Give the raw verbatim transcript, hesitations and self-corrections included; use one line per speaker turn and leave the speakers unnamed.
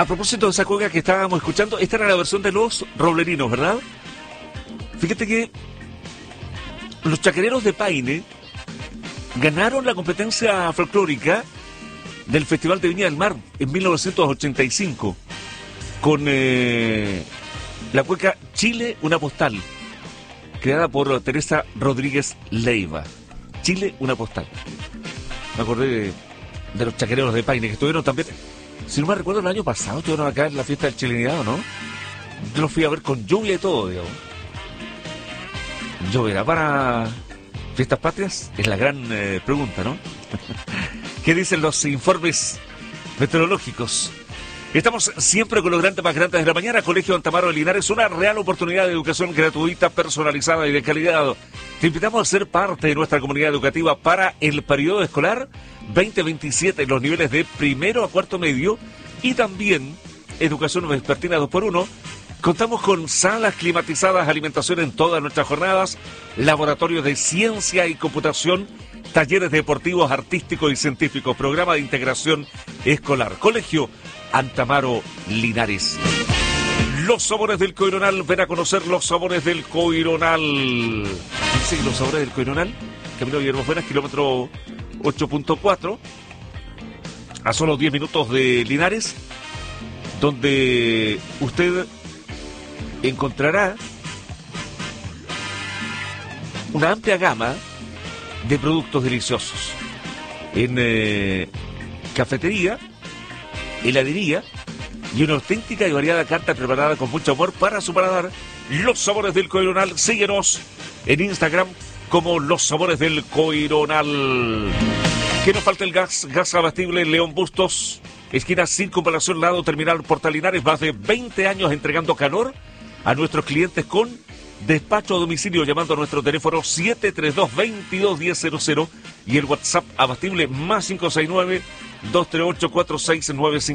propósito de esa cueca que estábamos escuchando, esta era la versión de Los Roblerinos, ¿verdad? Fíjate que los chacareros de Paine ganaron la competencia folclórica del Festival de Viña del Mar en mil novecientos ochenta y cinco con eh, la cueca Chile, una postal, creada por Teresa Rodríguez Leiva. Chile, una postal. Me acordé de, de los chacareros de Paine que estuvieron también, si no me recuerdo, el año pasado estuvieron acá en la fiesta del chilenidad, ¿o no? Yo los fui a ver con lluvia y todo, digamos. ¿Lloverá para fiestas patrias? Es la gran eh, pregunta, ¿no? ¿Qué dicen los informes meteorológicos? Estamos siempre con los grandes más grandes de la mañana. Colegio Antamaro de Linares, una real oportunidad de educación gratuita, personalizada y de calidad. Te invitamos a ser parte de nuestra comunidad educativa para el periodo escolar veinte veintisiete en los niveles de primero a cuarto medio y también educación vespertina dos por uno. Contamos con salas climatizadas, alimentación en todas nuestras jornadas, laboratorios de ciencia y computación, talleres deportivos, artísticos y científicos, programa de integración escolar. Colegio Antamaro Linares. Los sabores del Coironal, ven a conocer los sabores del Coironal. Sí, los sabores del Coironal, Camino Guillermo Buenas, kilómetro ocho punto cuatro, a solo diez minutos de Linares, donde usted encontrará una amplia gama de productos deliciosos en eh, cafetería, heladería y una auténtica y variada carta preparada con mucho amor para su paladar. Los sabores del Coironal. Síguenos en Instagram como Los Sabores del Coironal. Que no falta el gas, gas abastible León Bustos, esquina Circunvalación, lado terminal Portal Linares. Más de veinte años entregando calor a nuestros clientes con despacho a domicilio, llamando a nuestro teléfono siete tres dos, veintidós diez cero cero y el WhatsApp abastible más cinco seis nueve, dos tres ocho, cuatro seis nueve cinco.